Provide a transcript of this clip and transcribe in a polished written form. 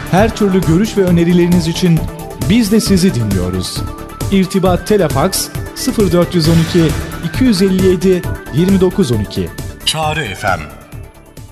Her türlü görüş ve önerileriniz için biz de sizi dinliyoruz. İrtibat Telefaks 0412 257 2912. Çağrı FM